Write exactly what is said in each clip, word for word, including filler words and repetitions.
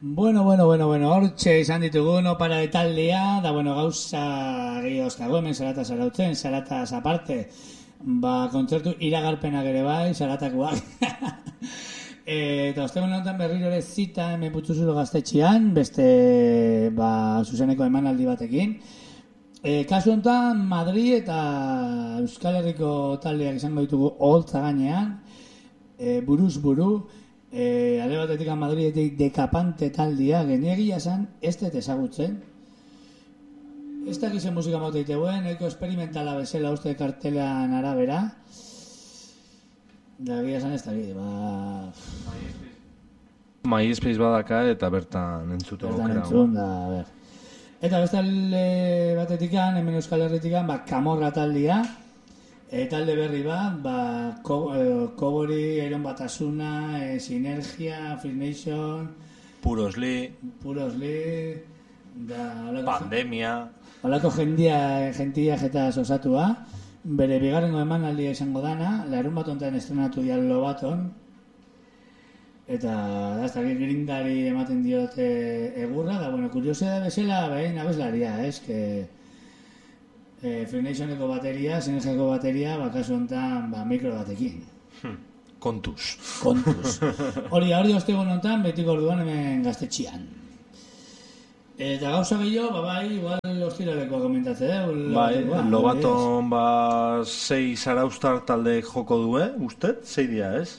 Bueno, bueno, bueno, bueno, hortxe izan ditugu, no para de taldea, da, bueno, gauza gehiago eskago hemen, zarata zarautzen, zarataz aparte, ba, kontzertu iragarpenak ere bai, zaratakoak. Eta ostegun honetan berriro ere zita hemen Putzuzulo gaztetxean, beste, ba, zuzeneko emanaldi batekin. E, kasu honetan, Madrid eta Euskal Herriko taldeak izango ditugu oholtza gainean, e, buruz buru, E, ale batetik Madridetik dekapante taldia geniegia zen, ez dut ezagutzen. Ez dakizen musika mote iteuen, eko esperimentala bezala uste kartelan arabera. Da gira zen ez dakit, ba... MySpace badaka eta bertan entzute Bertan aukera. entzun, da, a ber. Eta beste alde batetikan, hemen Euskal Herritikan, ba, Kamorra taldia. E, talde berri bat, ba, ko, e, Kobori, Iron Batasuna, e, Sinergia, Free Nation, Puros Li, Puros Li, da, holako, Pandemia, holako jendia, jentia jeta osatua, bere bigarrengo emanaldia izango dana, larun bat ontan estrenatu dial Lobaton, eta da, ez dakit grindari ematen diote egurra, da, bueno, kuriosia da bezala, behin abeslaria, ez, que... E, Free Nationeko bateria, Sinergiako bateria, bakasu honetan ba, mikro batekin. Hmm. Kontuz. Kontuz. Hori, hori ostegun honetan, betiko orduan hemen gaztetxian. Eta gauza gehiago, ba, bai, igual ostiralekoa komentatze, eh? Bai, Lobaton, ba, sei zaraustar talde joko due, uste? Sei dia, ez?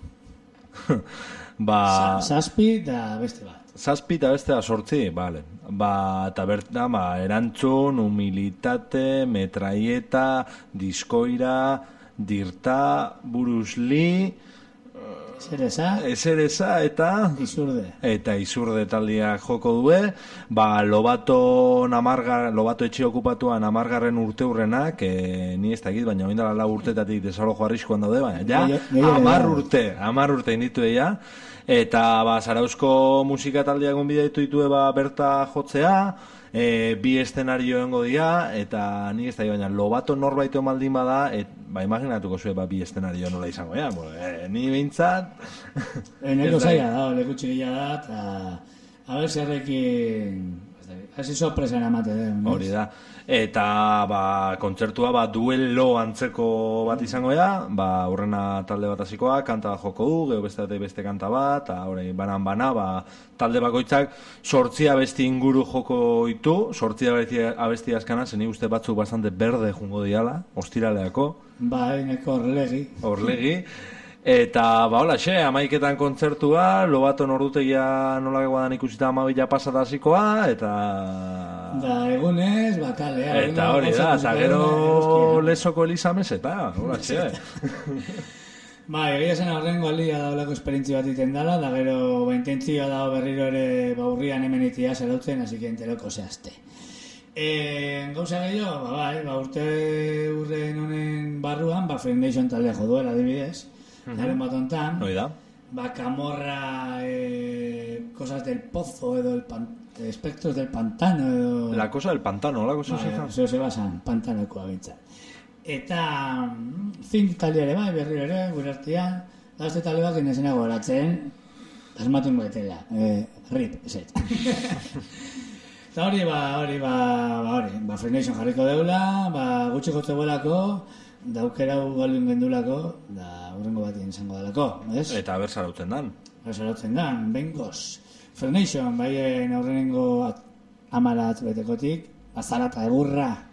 ba... Zazpi da beste bat. Zazpi eta beste da sortzi, bale. Ba, eta bertan, ba, erantzun, humilitate, metraieta, diskoira, dirta, Buruz Li, Esereza, esereza eta... izurde. Eta izurde taldiak joko due, ba, Lobato namargar, Lobato etxe okupatuan amargarren urte hurrenak, e, ni ez dakit, baina oindala lau urtetatik desalojo arriskoan daude, baina, ja, amar urte, amar urte inditu eia, eta, ba, Zarauzko musika taldiak gonbidaitu ditue, ba, berta jotzea, e, bi eszenario engo dira, eta ni ez da, baina Lobato norbaito maldin bada, et, ba, imaginatuko zuen, ba, bi eszenario nola izango, ja, bo, e, ni behintzat... Eneko zaila da, leku txikila da, eta a ber zerrekin, hasi sorpresan amate den. Hori da. Eta, ba, kontzertua, ba, duelo antzeko bat izango da, ba, urrena talde bat hasikoa, kanta joko du, geho beste beste kanta bat, eta hori, banan bana, ba, talde bakoitzak sortzia abesti inguru joko ditu, sortzia abesti askana, zen uste batzuk bastante berde jungo diala, ostiraleako. Ba, eneko horlegi. Horlegi. Eta, ba, hola, xe, amaiketan kontzertua, Lobaton ordutegia nola guadan ikusita amabila pasata hasikoa, eta... Da, egunez, bakalea. Eta hori da, eta gero lesoko elizamez, eta, hola, xe. Ba, egia zen horrengo aldia da olako esperientzi bat iten dala, da gero ba, intentzioa da berriro ere baurrian hemen itia zarautzen, hasi que enteroko zehazte. E, gauza gehiago, ba, bai, ba, urte urren honen barruan, ba, Free Nation taldea joduela, adibidez, garen bat ontan, ba, Kamorra, e, cosas del pozo, edo el pan, espectros del pantano, edo... La cosa del pantano, la cosa ba, zizan. Eso se basan, pantanokoa bintzat. Eta Think talde ere bai, berri ere, gure artean, gazte talde bak inezenak goratzen, asmatun betela, eh, rip, eset. Eta hori, ba, hori, ba, ba, hori, ba, Free Nation jarriko deula, ba, gutxi jotze guelako, da aukera galdun gendulako, da urrengo batien izango dalako, ez? Eta ber zarautzen dan. Ber zarautzen dan, bengoz. Free Nation, baien aurrenengo amarat betekotik, bazarata egurra,